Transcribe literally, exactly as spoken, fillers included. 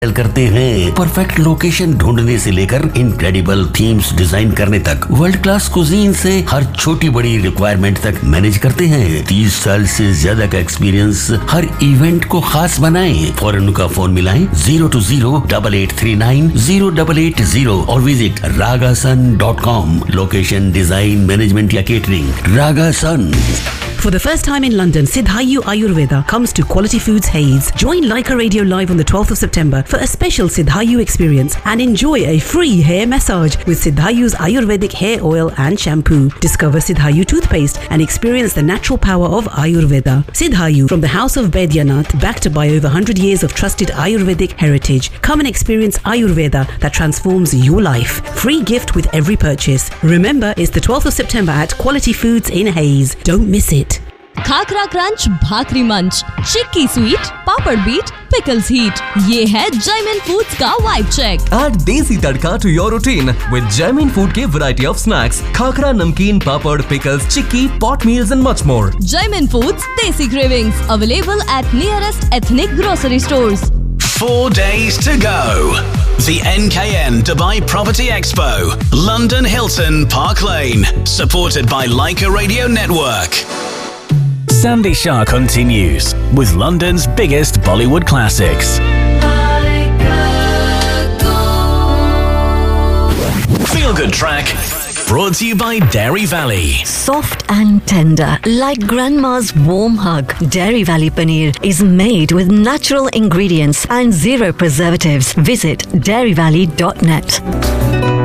करते हैं। Perfect location ढूंढने से लेकर इनक्रेडिबल थीम्स डिजाइन करने तक, वर्ल्ड क्लास कुजीन से हर छोटी बड़ी रिक्वायरमेंट तक मैनेज करते हैं। तीस साल से ज्यादा का एक्सपीरियंस हर इवेंट को खास बनाएं। फौरन उनका फोन मिलाएं zero to zero double eight three nine zero double eight zero और visit रागासन dot com. Location, design, management या catering, रागासन। For the first time in London, Siddhayu Ayurveda comes to Quality Foods Hayes. Join Leica Radio Live on the twelfth of September for a special Siddhayu experience and enjoy a free hair massage with Siddhayu's Ayurvedic hair oil and shampoo. Discover Siddhayu toothpaste and experience the natural power of Ayurveda. Siddhayu, from the House of Baidyanath, backed by over one hundred years of trusted Ayurvedic heritage. Come and experience Ayurveda that transforms your life. Free gift with every purchase. Remember, it's the twelfth of September at Quality Foods in Hayes. Don't miss it. Khakhra crunch, भाकरी मंच, चिक्की sweet, पापड़ beat, pickles heat, ये है Jaymin foods का vibe check. Add देसी तड़का to your routine with Jaimin Food के variety of snacks, khakhra, नमकीन, पापड़, pickles, chikki, pot meals and much more. Jaimin Foods Desi Cravings, available at nearest ethnic grocery stores. Four days to go. The N K N Dubai Property Expo, London Hilton Park Lane, supported by Leica Radio Network. Sandy Shah continues with London's biggest Bollywood classics. Feel Good Track, brought to you by Dairy Valley. Soft and tender, like grandma's warm hug. Dairy Valley Paneer is made with natural ingredients and zero preservatives. Visit dairy valley dot net.